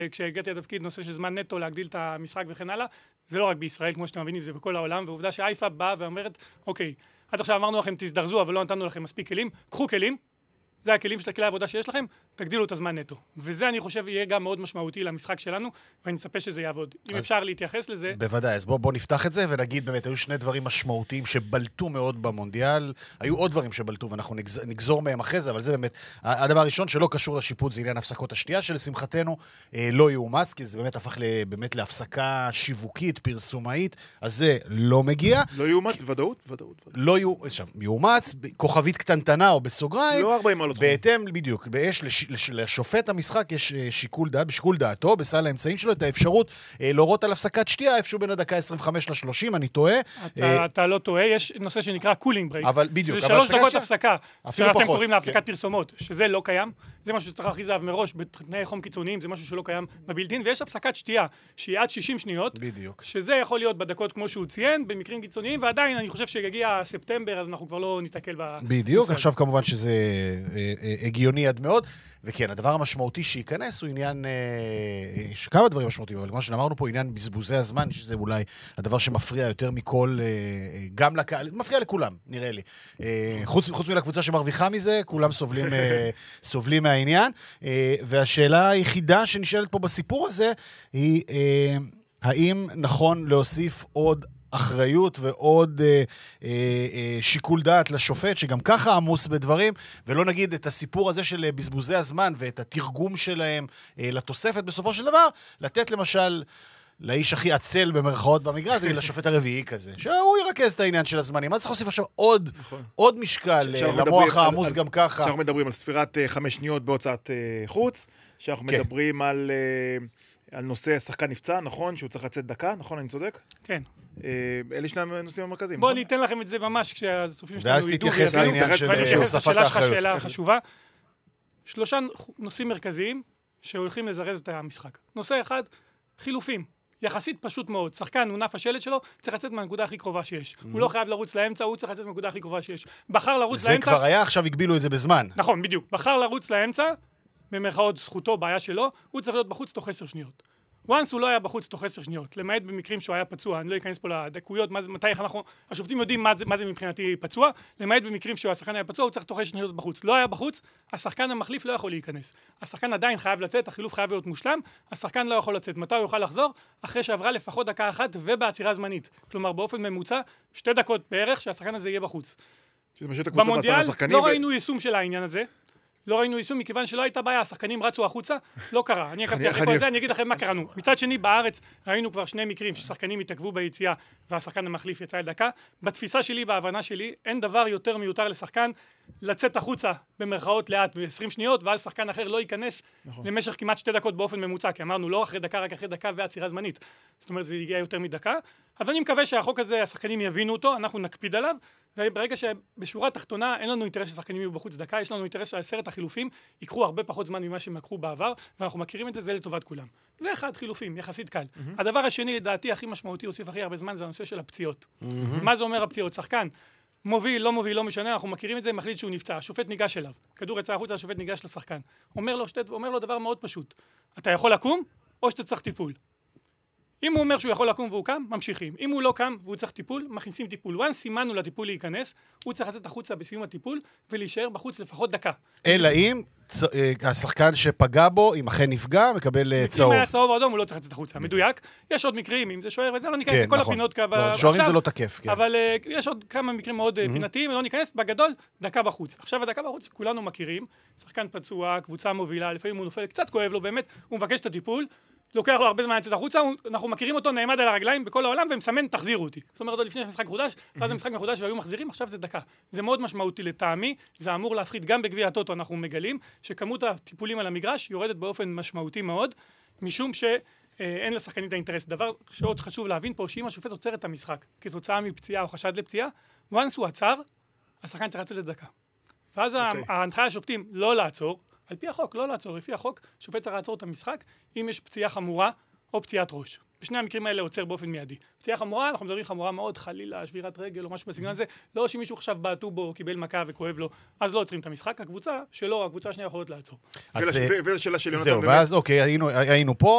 כשהגעתי לתפקיד נושא של זמן נטו להגדיל את המשחק וכן הלאה, זה לא רק בישראל, כמו שאתם מבינים, זה בכל העולם, ועובדה שאייפה באה ואומרת, אוקיי, עד עכשיו אמרנו לכם תזדרזו, אבל לא נתנו לכם מספיק כלים, קחו כלים, זה הכלים של כלי העבודה שיש לכם, תגדילו את הזמן נטו. וזה אני חושב יהיה גם מאוד משמעותי למשחק שלנו, ואני מצפה שזה יעבוד. אם אפשר להתייחס לזה... בוודאי, אז בוא נפתח את זה ונגיד באמת, היו שני דברים משמעותיים שבלטו מאוד במונדיאל, היו עוד דברים שבלטו ואנחנו נגזור מהם אחרי זה, אבל זה באמת, הדבר הראשון שלא קשור לשיפוט זה עניין הפסקות השתייה, שלשמחתנו לא יאומץ, כי זה באמת הפך באמת להפסקה שיווקית, פרסומאית, אז זה לא מגיע. לא יאומץ, ודאות. לא יאומץ, כוכבית קטנטנה או בסוגריים. לא 40 מעלות. בהתאם, בדיוק, לשופט המשחק יש בשיקול דעתו, בסל האמצעים שלו, את האפשרות להורות על הפסקת שתייה, איפשהו בין הדקה 25 ל-30, אני טועה. אתה לא טועה, יש נושא שנקרא קולינג ברייק. אבל בדיוק. זה 3 דקות הפסקה, שאתם קוראים להפסקת כן. פרסומות, שזה לא קיים. זה משהו שצריך להכריז עליו מראש, בתנאי חום קיצוניים, זה משהו שלא קיים בבילדין, ויש הפסקת שתייה, שהיא עד 60 שניות, בדיוק. שזה יכול להיות בדקות כמו שהוא ציין, במקרים קיצוניים, ועדיין אני חושב שיגיע ספטמבר, אז אנחנו כבר לא ניתקל בדיוק, עכשיו כמובן שזה הגיוני עד מאוד, וכן, הדבר המשמעותי שייכנס הוא עניין, כמה דברים משמעותיים, אבל כמו שאמרנו פה, עניין בזבוזי הזמן, שזה אולי הדבר שמפריע יותר מכל, גם לקהל, מפריע לכולם, נראה לי. חוץ מלקבוצה שמרוויחה מזה, כולם סובלים מהעניין, והשאלה היחידה שנשאלת פה בסיפור הזה, היא האם נכון להוסיף עוד אחריות ועוד שיקול דעת לשופט, שגם ככה עמוס בדברים, ולא נגיד את הסיפור הזה של בזבוזי הזמן ואת התרגום שלהם לתוספת בסופו של דבר, לתת למשל לאיש הכי עצל במרכאות במגרש, ולשופט הרביעי כזה, שהוא ירכז את העניין של הזמנים. מה צריך להוסיף עכשיו עוד משקל למוח העמוס גם ככה? שאנחנו מדברים על ספירת 5 שניות בהוצאת חוץ, שאנחנו מדברים על נושא שחקן נפצע, נכון? שהוא צריך לצאת דקה, נכון? אני צודק? כן. אלה שני הנושאים המרכזיים. בואו ניתן לכם את זה ממש כשהסופים שלנו ואז תתייחס לעניין של הוספת האחריות. האחריות. שאלה חשובה. 3 נושאים מרכזיים שהולכים לזרז את המשחק. נושא אחד, חילופים. יחסית פשוט מאוד. שחקן, הוא נף השלט שלו, צריך לצאת מהנקודה הכי קרובה שיש. הוא לא חייב לרוץ לאמצע, הוא צריך לצאת מהנקודה הכי קרובה שיש. בחר לרוץ לאמצע... זה כבר היה, עכשיו הגבילו את זה בזמן. נכון, בדיוק. בחר לרוץ לאמצע, במרכאות זכותו, בעיה שלו, הוא צריך להיות בחוץ תוך 10 שניות. once הוא לא היה בחוץ תוך 10 שניות, למעט במקרים שהוא היה פצוע, אני לא אכנס פה לדקויות, מתי אנחנו, השופטים יודעים מה זה מבחינתי פצוע, למעט במקרים שהשחקן היה פצוע, הוא צריך תוך 10 שניות בחוץ. לא היה בחוץ, השחקן המחליף לא יכול להיכנס. השחקן עדיין חייב לצאת, החילוף חייב להיות מושלם, השחקן לא יכול לצאת. מתי הוא יוכל לחזור? אחרי שעברה לפחות דקה אחת ובעצירה זמנית. כלומר, באופן ממוצע, 2 דקות בערך שהשחקן הזה יהיה בחוץ. במונדיאל לא ראינו יישום של העניין הזה. לא ראינו יישום מכיוון שלא הייתה בעיה, השחקנים רצו החוצה, לא קרה. אני אגיד לכם מה קראנו. מצד שני, בארץ ראינו כבר 2 מקרים ששחקנים התעכבו ביציאה והשחקן המחליף יצא לדקה. בתפיסה שלי, בהבנה שלי, אין דבר יותר מיותר לשחקן לצאת החוצה במרכאות לאט ב-20 שניות, ואז שחקן אחר לא ייכנס למשך כמעט 2 דקות באופן ממוצע, כי אמרנו לא אחרי דקה, רק אחרי דקה ועצירה זמנית. זאת אומרת, זה יגיע יותר מדקה. אבל אני מקווה שהחוק הזה, השחקנים יבינו אותו, אנחנו נקפיד עליו, וברגע שבשורה התחתונה אין לנו אינטרס ששחקנים יהיו בחוץ דקה, יש לנו אינטרס ש10 החילופים ייקחו הרבה פחות זמן ממה שהם לקחו בעבר, ואנחנו מכירים את זה, זה לטובת כולם. זה אחד, חילופים, יחסית קל. הדבר השני, לדעתי, הכי משמעותי, הוסיף הכי הרבה זמן, זה הנושא של הפציעות. מה זה אומר הפציעות? שחקן מוביל, לא משנה, אנחנו מכירים את זה, מחליט שהוא נפצע, השופט ניגש אליו, כדור יצא החוצה, השופט ניגש לשחקן. אומר לו דבר מאוד פשוט. אתה יכול לקום, או שאתה צריך טיפול. אם הוא אומר שהוא יכול לקום והוא קם, ממשיכים. אם הוא לא קם והוא צריך טיפול, מכניסים טיפול. וואן סימנו לטיפול להיכנס, הוא צריך לצאת החוצה בסיום הטיפול, ולהישאר בחוץ לפחות דקה. אלא אם השחקן שפגע בו, אם אכן נפגע, מקבל צהוב. אם היה צהוב או אדום, הוא לא צריך לצאת החוצה. מדויק. יש עוד מקרים, אם זה שוער וזה, לא ניכנס לכל הפינות. שוערים זה לא תקף, כן. אבל יש עוד כמה מקרים מאוד פינתיים, לא ניכנס בגדול, דקה בחוץ. עכשיו הדקה בחוץ, כולנו מכירים. שחקן פצוע, קבוצה מובילה, לפעמים הוא נופל, קצת כואב לו באמת, הוא מבקש את הטיפול. לוקח לו הרבה זמן לצאת החוצה, אנחנו מכירים אותו, נעמד על הרגליים בכל העולם ומסמן, תחזירו אותי. זאת אומרת, לפני שמשחק מחודש, ואז המשחק מחודש והיו מחזירים, עכשיו זה דקה. זה מאוד משמעותי לטעמי, זה אמור להפחית גם בגביע הטוטו, אנחנו מגלים שכמות הטיפולים על המגרש יורדת באופן משמעותי מאוד, משום שאין לשחקנים את האינטרס. דבר שעוד חשוב להבין פה, שאם השופט עוצר את המשחק כתוצאה מפציעה או חשד לפציעה, once הוא עצר, השחקן צריך לצאת לדקה. ואז ההנחיה השופטים לא לעצור, על פי החוק, לא לעצור, לפי החוק, שופט צריך לעצור את המשחק אם יש פציעה חמורה או פציעת ראש. בשני המקרים האלה עוצר באופן מיידי. פציעה חמורה, אנחנו מדברים חמורה מאוד, חלילה, שבירת רגל או משהו בסגנון הזה, לא שמישהו עכשיו בעטו בו, קיבל מכה וכואב לו, אז לא עוצרים את המשחק. הקבוצה שלו, הקבוצה השנייה יכולות לעצור. ולשאלה שלי, זהו, ואז אוקיי, היינו פה.